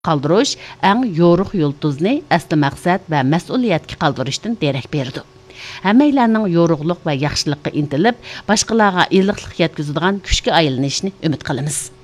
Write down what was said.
qaldırış eng yoruq yulduzni asli maqsad va mas'uliyatga qaldırışdan derak berdi. Hammalarning yoruqliq va yaxshilikqa intilib, boshqalarga iliqlik yetkazadigan kuchga aylanishini umid qilamiz.